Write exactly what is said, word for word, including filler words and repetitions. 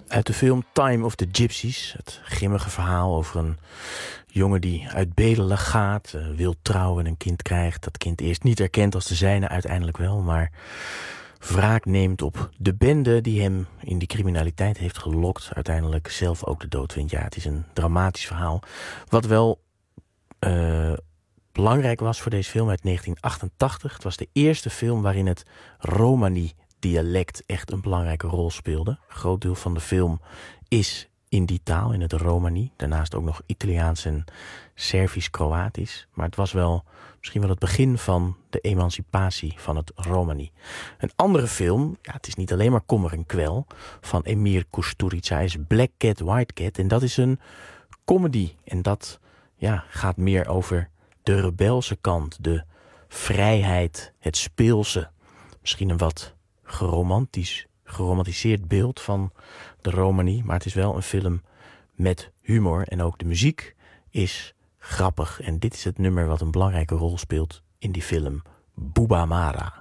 Uit de film Time of the Gypsies, het grimmige verhaal over een jongen die uit bedelen gaat, uh, wil trouwen en een kind krijgt. Dat kind eerst niet erkent als de zijne, uiteindelijk wel, maar wraak neemt op de bende die hem in die criminaliteit heeft gelokt. Uiteindelijk zelf ook de dood vindt. Ja, het is een dramatisch verhaal. Wat wel uh, belangrijk was voor deze film uit negentien achtentachtig. Het was de eerste film waarin het Romani dialect echt een belangrijke rol speelde. Een groot deel van de film is in die taal, in het Romani. Daarnaast ook nog Italiaans en Servisch-Kroatisch. Maar het was wel misschien wel het begin van de emancipatie van het Romani. Een andere film, ja, het is niet alleen maar kommer en kwel, van Emir Kusturica is Black Cat, White Cat. En dat is een comedy. En dat ja, gaat meer over de rebelse kant, de vrijheid, het speelse. Misschien een wat geromantisch, geromantiseerd beeld van de Romani. Maar het is wel een film met humor. En ook de muziek is grappig. En dit is het nummer wat een belangrijke rol speelt in die film, Bubba Mara.